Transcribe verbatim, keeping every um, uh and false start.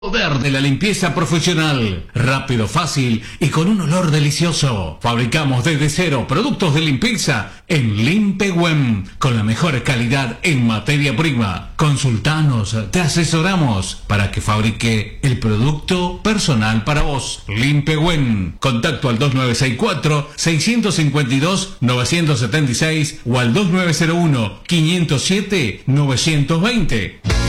Poder de la limpieza profesional, rápido, fácil y con un olor delicioso. Fabricamos desde cero productos de limpieza en Limpegüen, con la mejor calidad en materia prima. Consultanos, te asesoramos para que fabrique el producto personal para vos. Limpegüen. Contacto al dos nueve seis cuatro, seis cinco dos, nueve siete seis o al dos nueve cero uno, cinco cero siete, nueve dos cero.